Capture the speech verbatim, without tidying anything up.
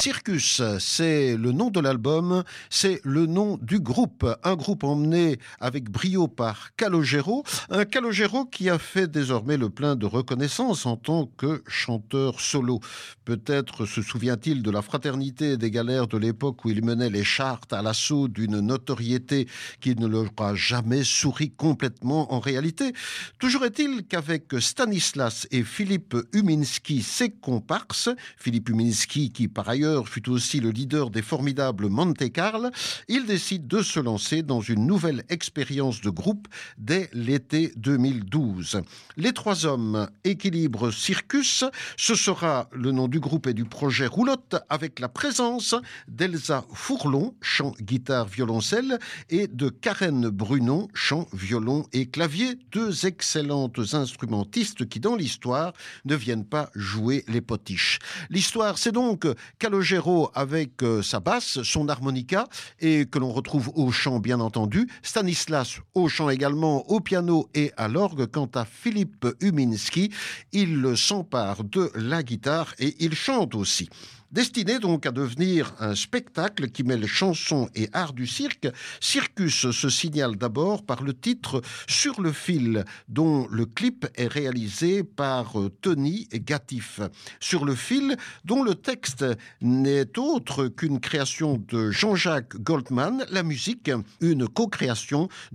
Circus, c'est le nom de l'album, c'est le nom du groupe. Un groupe emmené avec brio par Calogero, un Calogero qui a fait désormais le plein de reconnaissance en tant que chanteur solo. Peut-être se souvient-il de la fraternité des galères de l'époque où il menait les charts à l'assaut d'une notoriété qui ne leur a jamais souri complètement en réalité. Toujours est-il qu'avec Stanislas et Philippe Uminski, ses comparses, Philippe Uminski qui par ailleurs fut aussi le leader des formidables Monte Carlo, il décide de se lancer dans une nouvelle expérience de groupe dès l'été deux mille douze. Les trois hommes équilibrent Circus, ce sera le nom du groupe et du projet Roulotte avec la présence d'Elsa Fourlon, chant, guitare, violoncelle, et de Karen Brunon, chant, violon et clavier, deux excellentes instrumentistes qui dans l'histoire ne viennent pas jouer les potiches. L'histoire, c'est donc Calogero avec euh, sa basse, son harmonica, et que l'on retrouve au chant bien entendu, Stanislas au chant également, au piano et à l'orgue. Quant à Philippe Uminski, il s'empare de la guitare et il chante aussi. Destiné donc à devenir un spectacle qui mêle chanson et art du cirque, Circus se signale d'abord par le titre Sur le fil, dont le clip est réalisé par Tony Gatif. Sur le fil, dont le texte n'est autre qu'une création de Jean-Jacques Goldman, la musique, une co-création